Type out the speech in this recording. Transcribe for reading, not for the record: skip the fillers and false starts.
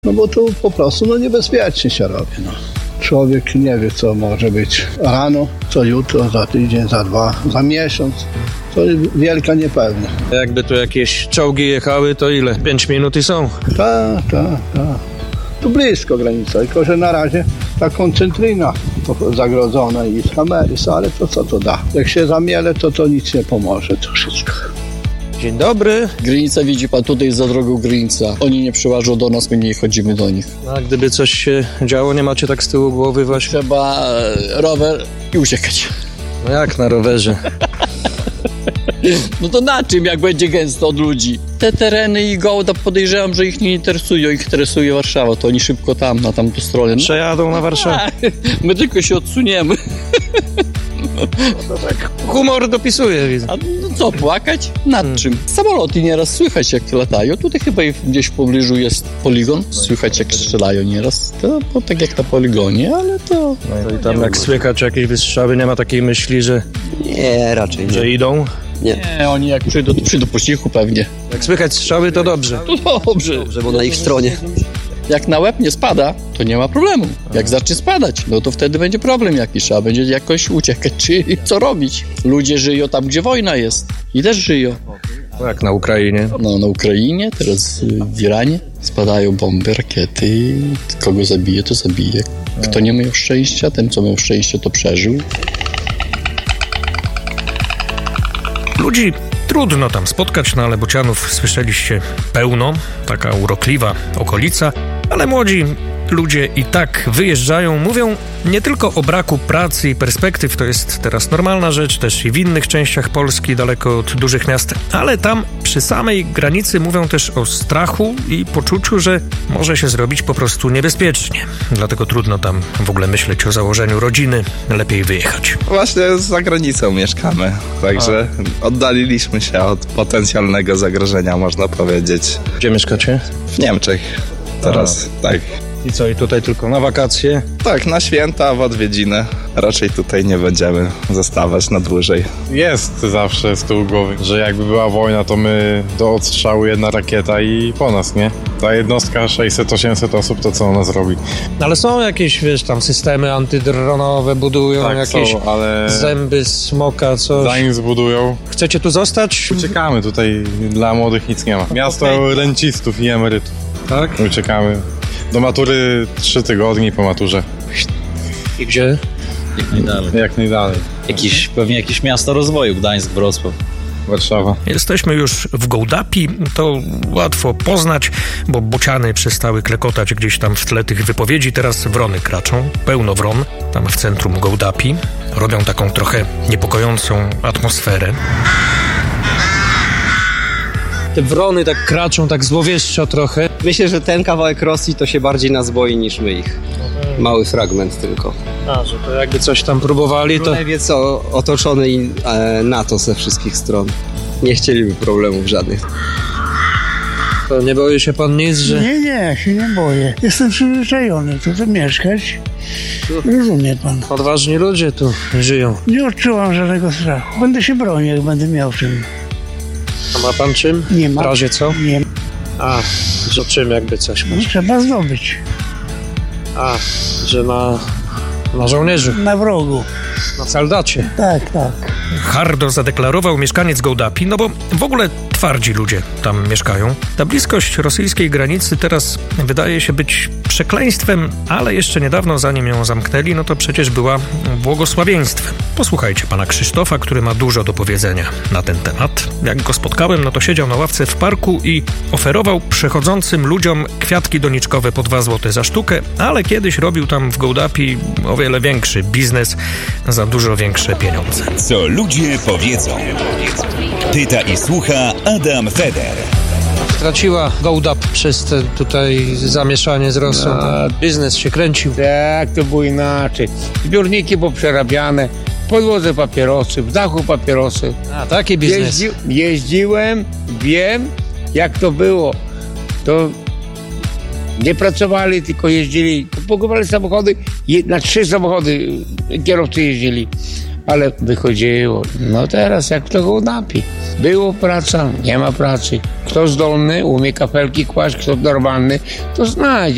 No bo tu po prostu niebezpiecznie się robi. Człowiek nie wie, co może być rano, co jutro, za tydzień, za 2, za miesiąc. To wielka niepewność. Jakby tu jakieś czołgi jechały, to ile? 5 minut i są? Tak. Tu blisko granica, tylko że na razie ta koncentryna zagrodzona i kamery, ale to co to da? Jak się zamiele, to nic nie pomoże, to wszystko. Dzień dobry. Granica, widzi pan, tutaj jest za drogą granica. Oni nie przyłażą do nas, my nie chodzimy do nich. A gdyby coś się działo, nie macie tak z tyłu głowy właśnie? Trzeba rower i uciekać. No jak na rowerze? No to na czym, jak będzie gęsto od ludzi? Te tereny i Gołda podejrzewam, że ich nie interesują. Ich interesuje Warszawa, to oni szybko tam, na tamtą stronę. Przejadą na Warszawę. My tylko się odsuniemy. To tak humor dopisuje, widzę. A no co, płakać? Nad czym? Samoloty nieraz słychać, jak latają. Tutaj chyba gdzieś w pobliżu jest poligon. Słychać, jak strzelają nieraz. To tak jak na poligonie, ale to... No i tam jak słychać jakieś wystrzały, nie ma takiej myśli, że... Nie, raczej nie. Że idą? Nie, oni jak przyjdą po cichu pewnie. Jak słychać strzały, to dobrze. To dobrze. Dobrze, bo na ich stronie. Jak na łeb nie spada, to nie ma problemu. Jak zacznie spadać, no to wtedy będzie problem jakiś. Trzeba będzie jakoś uciekać, czy co robić. Ludzie żyją tam, gdzie wojna jest. I też żyją. Jak na Ukrainie. No, na Ukrainie, teraz w Iranie spadają bomby, rakiety. Kogo zabije, to zabije. Kto nie miał szczęścia, ten, co miał szczęście, to przeżył. Ludzi trudno tam spotkać, ale Bocianów słyszeliście pełno, taka urokliwa okolica, ale młodzi ludzie i tak wyjeżdżają, mówią nie tylko o braku pracy i perspektyw, to jest teraz normalna rzecz, też i w innych częściach Polski, daleko od dużych miast, ale tam przy samej granicy mówią też o strachu i poczuciu, że może się zrobić po prostu niebezpiecznie. Dlatego trudno tam w ogóle myśleć o założeniu rodziny, lepiej wyjechać. Właśnie za granicą mieszkamy, także oddaliliśmy się od potencjalnego zagrożenia, można powiedzieć. Gdzie mieszkacie? W Niemczech teraz, tak. I co, i tutaj tylko na wakacje? Tak, na święta, w odwiedziny. Raczej tutaj nie będziemy zostawać na dłużej. Jest zawsze z tyłu głowy, że jakby była wojna, to my do odstrzału jedna rakieta i po nas, nie? Ta jednostka 600-800 osób, to co ona zrobi? Ale są jakieś, wiesz, tam systemy antydronowe budują, Tak, jakieś są, ale zęby smoka, coś. zanim zbudują, Chcecie tu zostać? uciekamy. Tutaj dla młodych nic nie ma. Miasto rencistów i emerytów. Tak? Uciekamy. Do matury 3 tygodnie, po maturze. I gdzie? Jak najdalej. Pewnie jakieś miasto rozwoju, Gdańsk, Wrocław. Warszawa. Jesteśmy już w Gołdapi, to łatwo poznać, bo bociany przestały klekotać gdzieś tam w tle tych wypowiedzi, teraz wrony kraczą, pełno wron, tam w centrum Gołdapi, robią taką trochę niepokojącą atmosferę. Te wrony tak kraczą, tak złowieszczo trochę. Myślę, że ten kawałek Rosji to się bardziej nas boi niż my ich. Mały fragment tylko. A, że to jakby coś tam próbowali, to... Królewiec otoczony NATO ze wszystkich stron. Nie chcieliby problemów żadnych. To nie boi się pan nic, że... Nie, ja się nie boję. Jestem przyzwyczajony tu mieszkać. Rozumie pan. Odważni ludzie tu żyją. Nie odczuwam żadnego strachu. Będę się bronił, jak będę miał czym. A ma pan czym? Nie ma. W razie co? Nie. A, że czym jakby coś No, masz? trzeba zdobyć. A, że na żołnierzu, Na wrogu. na soldacie. Tak. Hardo zadeklarował mieszkaniec Gołdapi, no bo w ogóle twardzi ludzie tam mieszkają. Ta bliskość rosyjskiej granicy teraz wydaje się być przekleństwem, ale jeszcze niedawno, zanim ją zamknęli, no to przecież była błogosławieństwem. Posłuchajcie pana Krzysztofa, który ma dużo do powiedzenia na ten temat. Jak go spotkałem, no to siedział na ławce w parku i oferował przechodzącym ludziom kwiatki doniczkowe po 2 zł za sztukę, ale kiedyś robił tam w Gołdapi o wiele większy biznes za dużo większe pieniądze. Co ludzie powiedzą. Pyta i słucha Adam Feder. Straciła Gołdap przez te tutaj zamieszanie z Rosją. Biznes się kręcił. Tak, to było inaczej. Zbiorniki poprzerabiane, w podłodze papierosy, w dachu papierosy. A, taki biznes. Jeździłem, wiem jak to było. To nie pracowali, tylko jeździli, kupowali samochody, na 3 samochody kierowcy jeździli. Ale wychodziło. No teraz jak to Gołdapi. Było praca, nie ma pracy. Kto zdolny, umie kafelki kłaść, kto normalny, to znajdzie.